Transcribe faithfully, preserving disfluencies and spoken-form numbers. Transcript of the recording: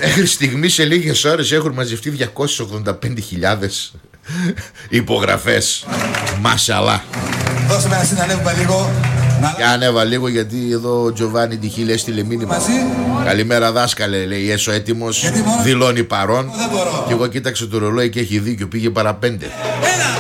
Μέχρι στιγμή σε λίγες ώρες έχουν μαζευτεί διακόσιες ογδόντα πέντε χιλιάδες υπογραφές. Μασαλά. Δώσε με να συνανεύουμε λίγο. Για ανέβα λίγο, γιατί εδώ ο Τζοβάνι Ντιχίλ έστειλε μήνυμα. Μαζί. Καλημέρα δάσκαλε, λέει, έσω έτοιμος, δηλώνει παρόν. Και εγώ κοίταξε το ρολόι και έχει δίκιο, πήγε παραπέντε. Ένα.